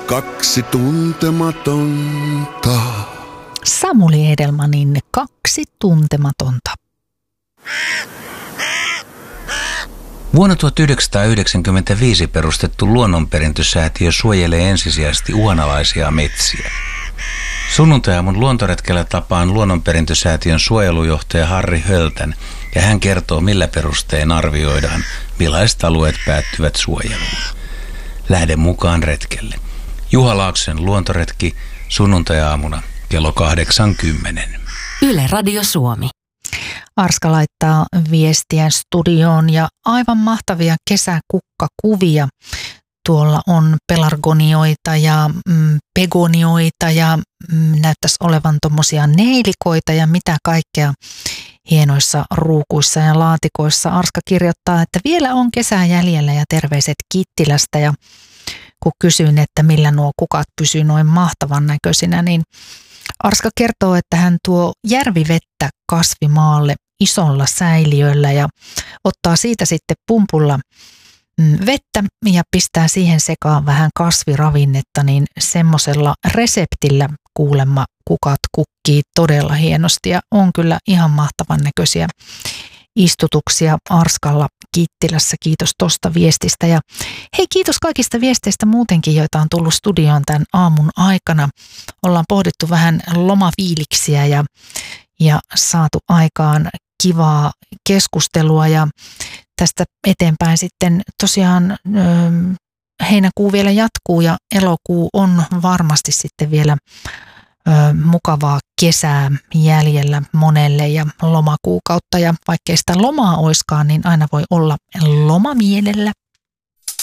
Kaksi tuntematonta. Samuli Edelmanin Kaksi tuntematonta. Vuonna 1995 perustettu luonnonperintösäätiö suojelee ensisijaisesti uhanalaisia metsiä. Sunnuntai-aamun luontoretkellä tapaan luonnonperintösäätiön suojelujohtaja Harri Höltän ja hän kertoo, millä perustein arvioidaan, millaiset alueet päättyvät suojeluun. Lähde mukaan retkelle. Juha Laakson luontoretki sunnuntai-aamuna kello 8:10. Yle Radio Suomi. Arska laittaa viestiä studioon ja aivan mahtavia kesäkukkakuvia. Tuolla on pelargonioita ja begonioita ja näyttäisi olevan tommosia neilikoita ja mitä kaikkea hienoissa ruukuissa ja laatikoissa. Arska kirjoittaa, että vielä on kesää jäljellä ja terveiset Kittilästä, ja kun kysyin, että millä nuo kukat pysyy noin mahtavan näköisinä, niin Arska kertoo, että hän tuo järvivettä kasvimaalle isolla säiliöllä ja ottaa siitä sitten pumpulla vettä ja pistää siihen sekaan vähän kasviravinnetta, niin semmoisella reseptillä kuulemma kukat kukkii todella hienosti ja on kyllä ihan mahtavan näköisiä istutuksia Arskalla Kittilässä. Kiitos tosta viestistä ja hei, kiitos kaikista viesteistä muutenkin, joita on tullut studioon tämän aamun aikana. Ollaan pohdittu vähän lomafiiliksiä ja saatu aikaan kivaa keskustelua ja tästä eteenpäin sitten tosiaan heinäkuu vielä jatkuu ja elokuu on varmasti sitten vielä mukavaa kesää jäljellä monelle ja lomakuukautta, ja vaikkei sitä lomaa oiskaan, niin aina voi olla lomamielellä.